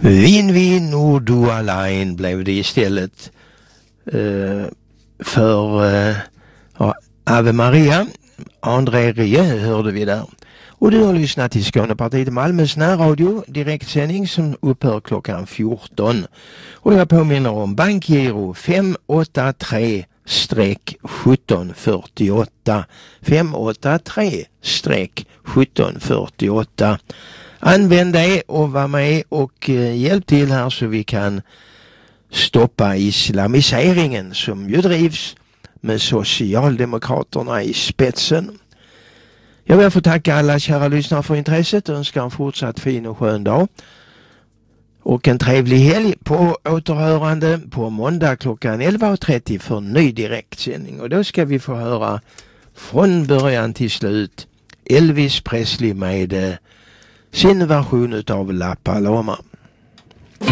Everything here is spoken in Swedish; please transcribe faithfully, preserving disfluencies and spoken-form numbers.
Vin, vin och du allein blev det istället uh, för uh, Ave Maria. André Rie hörde vi där. Och du har lyssnat till Skånepartiet i Malmös närradio, direktsändning som upphör klockan fjorton. Och jag påminner om bankgiro fem åtta tre sjutton fyrtioåtta. fem åtta tre sjutton fyrtioåtta. Använd det och var med och eh, hjälp till här så vi kan stoppa islamiseringen som ju drivs med Socialdemokraterna i spetsen. Jag vill få tacka alla kära lyssnare för intresset och önskar en fortsatt fin och skön dag. Och en trevlig helg på återhörande på måndag klockan elva trettio för ny direktsändning. Och då ska vi få höra från början till slut Elvis Presley med sin version av La Paloma.